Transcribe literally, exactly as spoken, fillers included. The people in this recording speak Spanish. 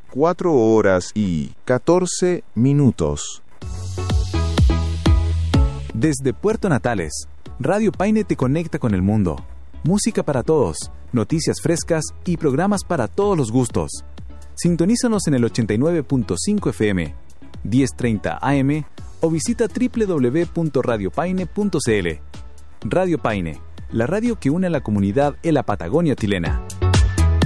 cuatro horas y catorce minutos. Desde Puerto Natales, Radio Paine te conecta con el mundo. Música para todos, noticias frescas y programas para todos los gustos. Sintonízanos en el ochenta y nueve punto cinco F M, diez treinta A M o visita doble u doble u doble u punto radio paine punto c l. Radio Paine, la radio que une a la comunidad en la Patagonia chilena.